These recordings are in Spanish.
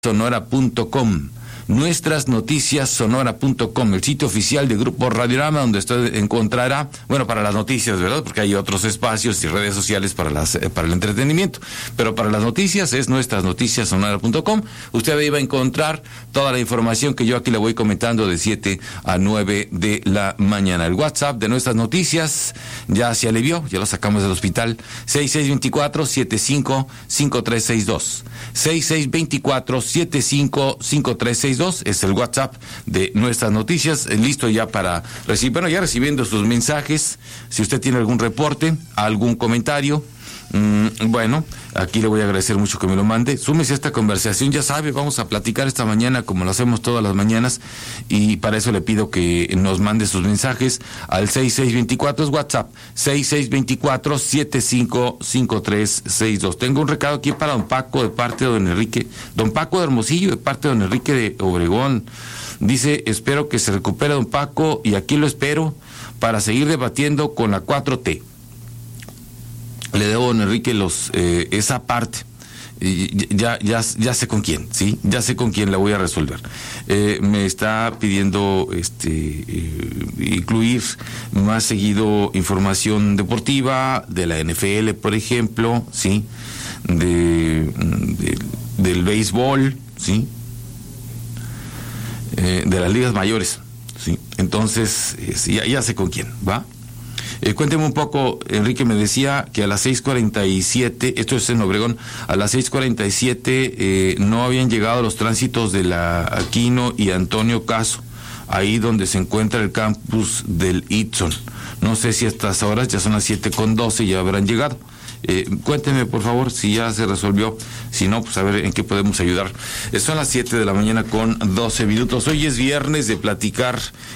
sonora.com. nuestrasnoticiassonora.com, el sitio oficial de Grupo Radiorama, donde usted encontrará, bueno, para las noticias, ¿verdad? Porque hay otros espacios y redes sociales para el entretenimiento, pero para las noticias es nuestrasnoticiassonora.com. Usted ahí va a encontrar toda la información que yo aquí le voy comentando de 7 a 9 de la mañana. El WhatsApp de Nuestras Noticias ya se alivió, ya lo sacamos del hospital, 6624-755362. 6624-755362 es el WhatsApp de Nuestras Noticias, listo ya para recibir, bueno, ya recibiendo sus mensajes, si usted tiene algún reporte, algún comentario, bueno, aquí le voy a agradecer mucho que me lo mande. Súmese a esta conversación, ya sabe, vamos a platicar esta mañana como lo hacemos todas las mañanas, y para eso le pido que nos mande sus mensajes al 6624, es WhatsApp, 6624-755362. Tengo un recado aquí para don Paco de parte de don Enrique, don Paco de Hermosillo de parte de don Enrique de Obregón. Dice, espero que se recupere don Paco, y aquí lo espero para seguir debatiendo con la 4T. Le debo a don Enrique esa parte. Ya sé con quién, ¿sí? Ya sé con quién la voy a resolver. Me está pidiendo incluir más seguido información deportiva de la NFL, por ejemplo, ¿sí? Del béisbol, ¿sí? De las ligas mayores, ¿sí? Entonces, ya sé con quién, ¿va? Cuénteme un poco, Enrique me decía que a las 6:47, esto es en Obregón, a las 6:47 no habían llegado los tránsitos de la Aquino y Antonio Caso, ahí donde se encuentra el campus del Itson. No sé si a estas horas, ya son las 7:12, ya habrán llegado. Cuénteme, por favor, si ya se resolvió. Si no, pues a ver en qué podemos ayudar. Son las 7 de la mañana con 12 minutos. Hoy es viernes de platicar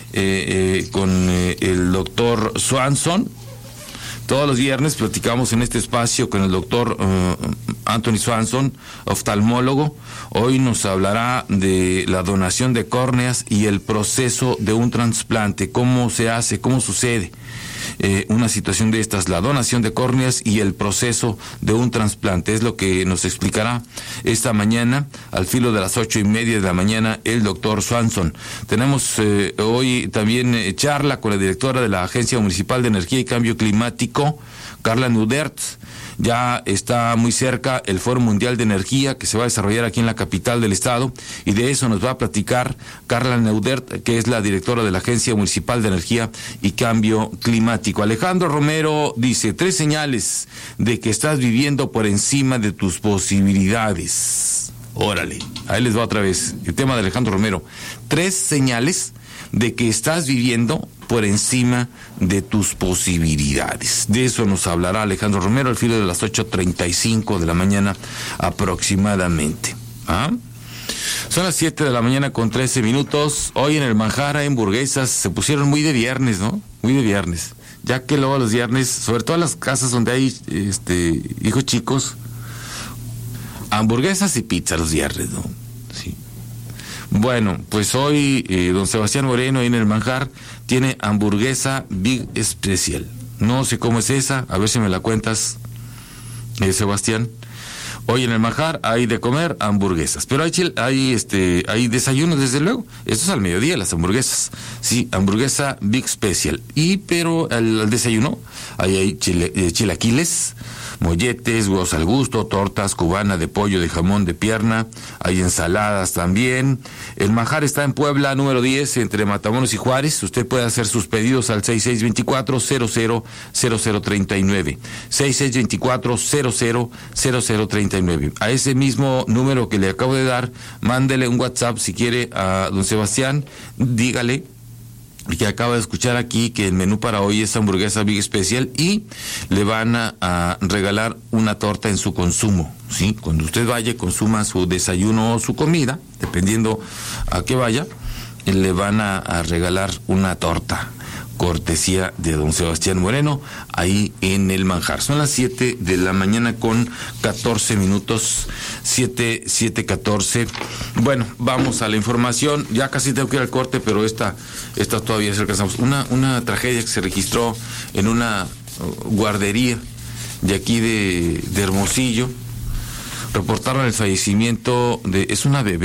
con el doctor Swanson. Todos los viernes platicamos en este espacio con el doctor Anthony Swanson, oftalmólogo. Hoy nos hablará de la donación de córneas y el proceso de un trasplante, cómo se hace, cómo sucede. Una situación de estas, la donación de córneas y el proceso de un trasplante, es lo que nos explicará esta mañana al filo de las 8:30 de la mañana el doctor Swanson. Tenemos hoy también charla con la directora de la Agencia Municipal de Energía y Cambio Climático, Carla Neudert. Ya está muy cerca el Foro Mundial de Energía que se va a desarrollar aquí en la capital del estado, y de eso nos va a platicar Carla Neudert, que es la directora de la Agencia Municipal de Energía y Cambio Climático. Alejandro Romero dice, 3 señales de que estás viviendo por encima de tus posibilidades. Órale, ahí les va otra vez el tema de Alejandro Romero. 3 señales de que estás viviendo por encima de tus posibilidades. De eso nos hablará Alejandro Romero al filo de las 8:35 de la mañana aproximadamente. ¿Ah? Son las 7 de la mañana con 13 minutos. Hoy en el Manjar hay hamburguesas, se pusieron muy de viernes, ¿no? Muy de viernes. Ya que luego los viernes, sobre todo en las casas donde hay hijos chicos, hamburguesas y pizza los viernes, ¿no? Sí. Bueno, pues hoy don Sebastián Moreno ahí en el Manjar tiene hamburguesa Big Special. No sé cómo es esa, a ver si me la cuentas, Sebastián. Hoy en el Manjar hay de comer hamburguesas, pero hay desayunos, desde luego. Esto es al mediodía, las hamburguesas. Sí, hamburguesa Big Special. Pero al desayuno hay chilaquiles, molletes, huevos al gusto, tortas, cubana de pollo, de jamón, de pierna, hay ensaladas también. El Manjar está en Puebla, número 10, entre Matamoros y Juárez. Usted puede hacer sus pedidos al 6624-000039. 6624-000039. A ese mismo número que le acabo de dar, mándele un WhatsApp si quiere a don Sebastián, dígale que acaba de escuchar aquí que el menú para hoy es hamburguesa Big Special, y le van a regalar una torta en su consumo, ¿sí? Cuando usted vaya, consuma su desayuno o su comida, dependiendo a qué vaya, le van a regalar una torta, cortesía de don Sebastián Moreno, ahí en el Manjar. Son las 7 de la mañana con 14 minutos, 7:14. Bueno, vamos a la información. Ya casi tengo que ir al corte, pero esta todavía se alcanzamos. Una tragedia que se registró en una guardería de aquí de Hermosillo. reportaron el fallecimiento es una bebé